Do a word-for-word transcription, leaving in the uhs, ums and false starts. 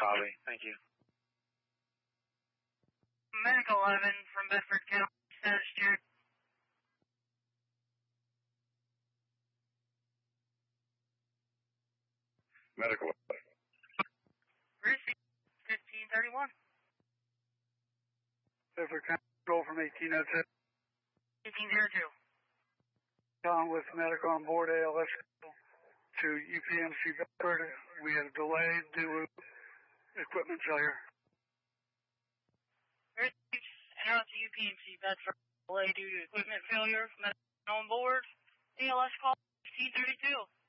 Copy. Thank you. Medic eleven from Bedford County, status check. Medical. Receipt fifteen thirty-one. Bedford County Control from eighteen oh two. eighteen oh two. On with medical on board A L S to U P M C Bedford. We had a delay due to equipment failure. Receipt enter to U P M C Bedford. Delay due to equipment failure. Medical on board. A L S call fifteen thirty-two.